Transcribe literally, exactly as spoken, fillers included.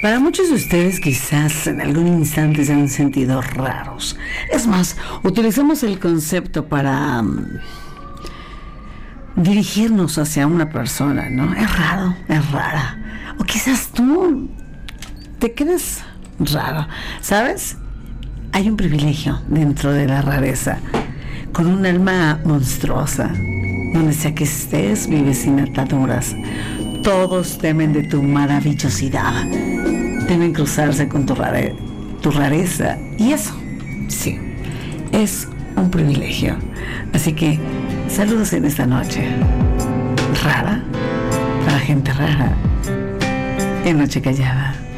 Para muchos de ustedes quizás en algún instante se han sentido raros. Es más, utilizamos el concepto para um, dirigirnos hacia una persona, ¿no? Es raro, es rara. O quizás tú te quedas raro, ¿sabes? Hay un privilegio dentro de la rareza, con un alma monstruosa. Donde sea que estés, vives sin ataduras. Todos temen de tu maravillosidad. Deben cruzarse con tu, rare, tu rareza. Y eso, sí, es un privilegio. Así que, saludos en esta noche. Rara, para gente rara, en Noche Callada.